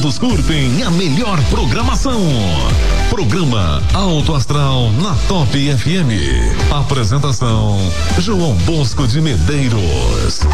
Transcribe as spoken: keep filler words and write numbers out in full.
todos curtem a melhor programação. Programa Alto Astral na Top F M. Apresentação João Bosco de Medeiros.